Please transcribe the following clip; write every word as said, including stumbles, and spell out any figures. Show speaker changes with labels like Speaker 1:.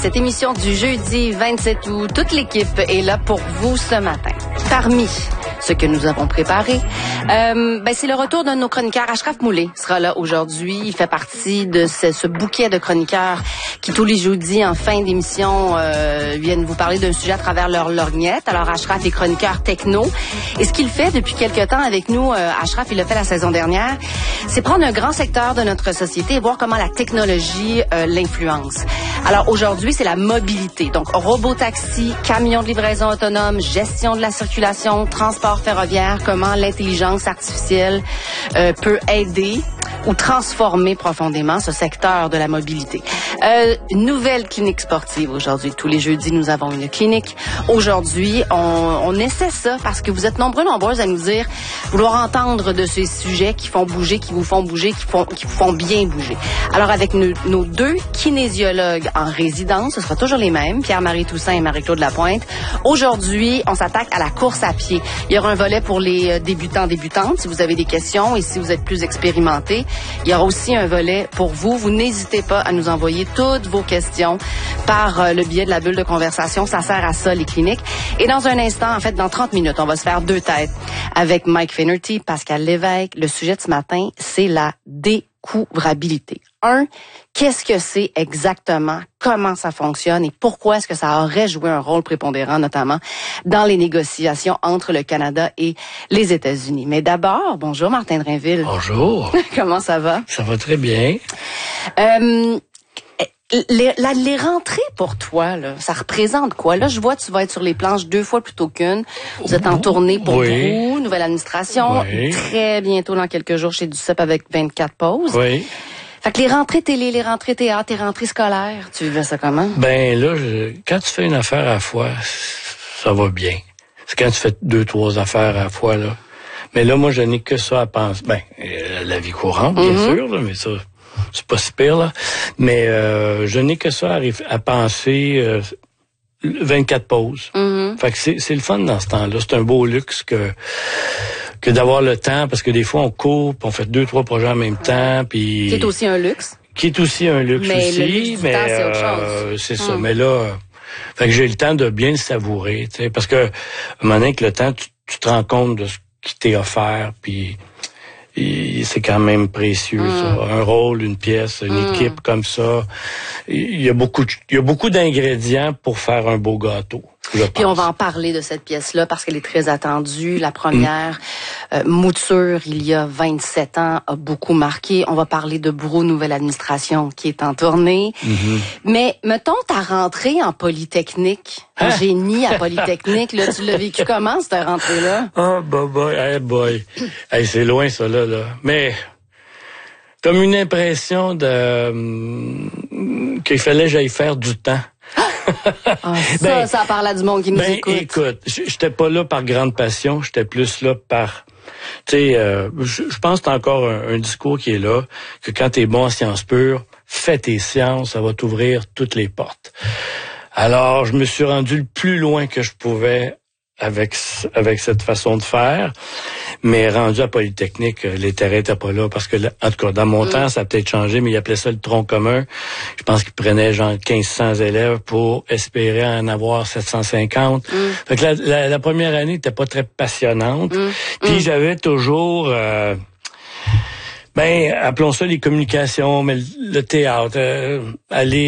Speaker 1: Cette émission du jeudi vingt-sept août, toute l'équipe est là pour vous ce matin. Parmi ce que nous avons préparé, euh, ben c'est le retour d'un de nos chroniqueurs. Ashraf Moulay sera là aujourd'hui. Il fait partie de ce, ce bouquet de chroniqueurs qui, tous les jeudis, en fin d'émission, euh, viennent vous parler d'un sujet à travers leur lorgnette. Alors, Ashraf est chroniqueur techno. Et ce qu'il fait depuis quelque temps avec nous, euh, Ashraf, il l'a fait la saison dernière, c'est prendre un grand secteur de notre société et voir comment la technologie euh, l'influence. Alors, aujourd'hui, c'est la mobilité. Donc, robotaxi, camions de livraison autonome, gestion de la circulation, transport ferroviaire, comment l'intelligence artificielle euh, peut aider ou transformer profondément ce secteur de la mobilité. Euh, nouvelle clinique sportive aujourd'hui. Tous les jeudis, nous avons une clinique. Aujourd'hui, on, on essaie ça parce que vous êtes nombreux, nombreuses à nous dire vouloir entendre de ces sujets qui font bouger, qui vous font bouger, qui, font, qui vous font bien bouger. Alors, avec nos, nos deux kinésiologues en résidence, ce sera toujours les mêmes, Pierre-Marie Toussaint et Marie-Claude Lapointe. Aujourd'hui, on s'attaque à la course à pied. Il y aura un volet pour les débutants, débutantes, si vous avez des questions et si vous êtes plus expérimentés. Il y aura aussi un volet pour vous. Vous n'hésitez pas à nous envoyer toutes vos questions par le biais de la bulle de conversation. Ça sert à ça, les cliniques. Et dans un instant, en fait, dans trente minutes, on va se faire deux têtes avec Mike Finnerty, Pascal Lévesque. Le sujet de ce matin, c'est la découvrabilité. Un, qu'est-ce que c'est exactement, comment ça fonctionne et pourquoi est-ce que ça aurait joué un rôle prépondérant, notamment dans les négociations entre le Canada et les États-Unis. Mais d'abord, bonjour Martin Drainville.
Speaker 2: Bonjour.
Speaker 1: Comment ça va?
Speaker 2: Ça va très bien.
Speaker 1: Euh, les, la, les rentrées pour toi, là, ça représente quoi? Là, je vois que tu vas être sur les planches deux fois plutôt qu'une. Vous êtes en tournée pour
Speaker 2: oui.
Speaker 1: vous, nouvelle administration.
Speaker 2: Oui.
Speaker 1: Très bientôt, dans quelques jours, chez Duceppe avec vingt-quatre pauses.
Speaker 2: Oui.
Speaker 1: Fait que les rentrées télé, les rentrées théâtre, les rentrées scolaires, tu vivais ça comment?
Speaker 2: Ben là, je, quand tu fais une affaire à la fois, ça va bien. C'est quand tu fais deux, trois affaires à la fois, là. Mais là, moi, je n'ai que ça à penser. Ben, euh, la vie courante, bien mm-hmm. sûr, là, mais ça, c'est pas si pire, là. Mais euh, je n'ai que ça à, à penser euh, vingt-quatre pauses. Mm-hmm. Fait que c'est, c'est le fun dans ce temps-là. C'est un beau luxe que... que d'avoir le temps, parce que des fois, on court, puis on fait deux, trois projets en même temps, puis...
Speaker 1: Qui est aussi un luxe.
Speaker 2: Qui est aussi un luxe
Speaker 1: mais
Speaker 2: aussi,
Speaker 1: le luxe du
Speaker 2: mais
Speaker 1: temps, c'est autre
Speaker 2: euh,
Speaker 1: chose.
Speaker 2: c'est
Speaker 1: hum.
Speaker 2: ça. Mais là, euh, fait que j'ai le temps de bien le savourer, tu sais, parce que, à un moment donné, que le temps, tu, tu te rends compte de ce qui t'est offert, puis et c'est quand même précieux, hum. ça. Un rôle, une pièce, une hum. équipe comme ça. Il y a beaucoup, il y a beaucoup d'ingrédients pour faire un beau gâteau.
Speaker 1: Puis on va en parler de cette pièce-là parce qu'elle est très attendue. La première mmh. euh, mouture, il y a vingt-sept ans, a beaucoup marqué. On va parler de Brou, nouvelle administration qui est en tournée. Mmh. Mais mettons ta rentrée en Polytechnique, en hein? génie à Polytechnique, là, tu l'as vécu comment cette rentrée-là?
Speaker 2: Oh boy, boy, hey boy. Hey, c'est loin ça là, là. Mais comme une impression de hum, qu'il fallait que j'aille faire du temps.
Speaker 1: Ah, ça, ben, ça parle à du monde qui nous
Speaker 2: ben,
Speaker 1: écoute.
Speaker 2: Écoute, j'étais pas là par grande passion, j'étais plus là par... Tu sais, euh, je pense que c'est encore un, un discours qui est là, que quand t'es bon en sciences pures, fais tes sciences, ça va t'ouvrir toutes les portes. Alors, je me suis rendu le plus loin que je pouvais avec avec cette façon de faire, mais rendu à Polytechnique, les terrains étaient pas là parce que, en tout cas, dans mon mmh. temps, ça a peut-être changé, mais ils appelaient ça le tronc commun. Je pense qu'ils prenaient genre quinze cents élèves pour espérer en avoir sept cent cinquante. Mmh. Fait que la, la, la première année n'était pas très passionnante. Mmh. Puis mmh. j'avais toujours... Euh, ben, appelons ça les communications, mais le théâtre, euh, aller